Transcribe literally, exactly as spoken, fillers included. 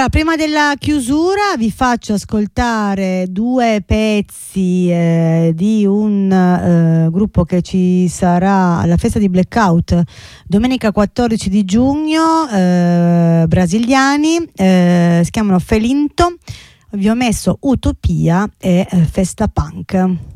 Allora, prima della chiusura vi faccio ascoltare due pezzi eh, di un eh, gruppo che ci sarà alla festa di Blackout domenica quattordici di giugno, eh, brasiliani, eh, si chiamano Felinto. Vi ho messo Utopia e eh, Festa Punk.